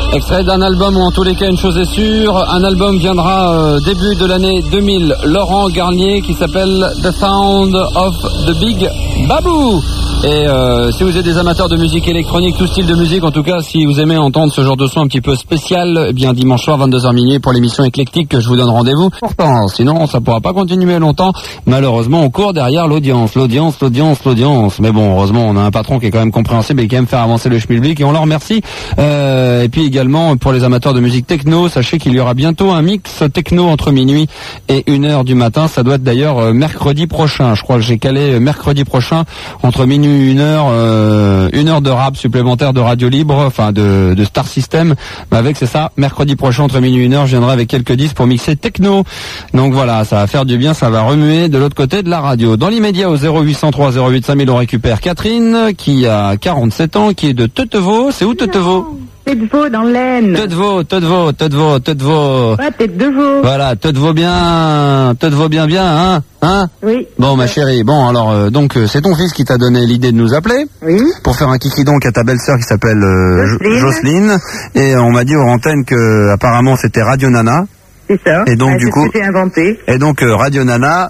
Extrait d'un album, ou en tous les cas une chose est sûre, un album viendra début de l'année 2000, Laurent Garnier, qui s'appelle The Sound of the Big Babou. Et si vous êtes des amateurs de musique électronique, tout style de musique, en tout cas, si vous aimez entendre ce genre de son un petit peu spécial, eh bien dimanche soir 22h minuit pour l'émission éclectique que je vous donne rendez-vous. Pourtant, sinon ça pourra pas continuer longtemps. Malheureusement, on court derrière l'audience. Mais bon, heureusement, on a un patron qui est quand même compréhensible et qui aime faire avancer le schmilblick et on leur remercie. Et puis également pour les amateurs de musique techno, sachez qu'il y aura bientôt un mix techno entre minuit et 1h du matin. Ça doit être d'ailleurs mercredi prochain. Je crois que j'ai calé mercredi prochain entre minuit et 1h, 1h de rap supplémentaire de radio libre, enfin de Star System. Avec, c'est ça, mercredi prochain entre minuit et 1h, je viendrai avec quelques disques pour mixer techno. Donc voilà, ça va faire du bien, ça va remuer de l'autre côté de la radio. Dans l'immédiat, au 0803 08 5000, on récupère Catherine, qui a 47 ans, qui est de Teutevaux. C'est où Teutevaux? Teutevaux dans l'Aisne. Teutevaux. Ouais, tête de veau. Voilà, Teutevaux bien, hein? Oui. Bon, ma chérie, bon, alors, donc, c'est ton fils qui t'a donné l'idée de nous appeler. Oui. Pour faire un kiki donc à ta belle-sœur qui s'appelle Jocelyne. Et on m'a dit aux antennes que, apparemment, c'était Radio Nana. C'est ça. Et donc, du coup. C'est ce que j'ai inventé. Et donc, Radio Nana